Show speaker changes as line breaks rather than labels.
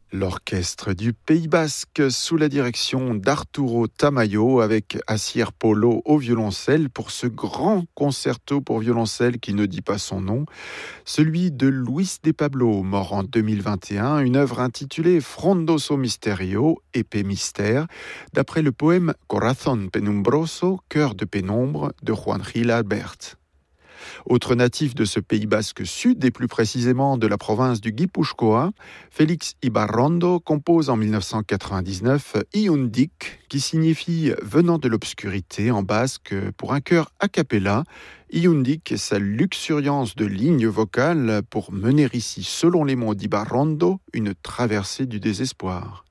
L'orchestre du Pays Basque sous la direction d'Arturo Tamayo avec Asier Polo au violoncelle pour ce grand concerto pour violoncelle qui ne dit pas son nom, celui de Luis de Pablo, mort en 2021, une œuvre intitulée Frondoso Misterio, épée mystère, d'après le poème Corazón Penumbroso, cœur de pénombre de Juan Gil Albert. Autre natif de ce Pays Basque sud, et plus précisément de la province du Guipuscoa, Félix Ibarrondo compose en 1999 Iundik, qui signifie « venant de l'obscurité » en basque pour un chœur a cappella. Iundik est sa luxuriance de lignes vocales pour mener ici, selon les mots d'Ibarrondo, une traversée du désespoir.